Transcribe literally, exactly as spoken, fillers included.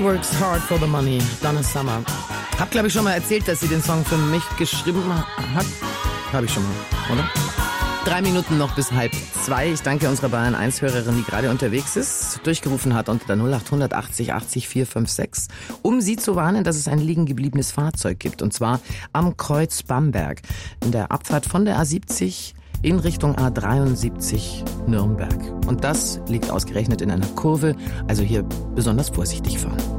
works hard for the money. Donna Summer. Hab, glaube ich, schon mal erzählt, dass sie den Song für mich geschrieben hat. Habe ich schon mal, oder? Drei Minuten noch bis halb zwei. Ich danke unserer Bayern eins Hörerin, die gerade unterwegs ist, durchgerufen hat unter der null acht achtzig achtzig vier fünf sechs, um sie zu warnen, dass es ein liegen gebliebenes Fahrzeug gibt. Und zwar am Kreuz Bamberg, in der Abfahrt von der A siebzig in Richtung A dreiundsiebzig Nürnberg. Und das liegt ausgerechnet in einer Kurve, also hier besonders vorsichtig fahren.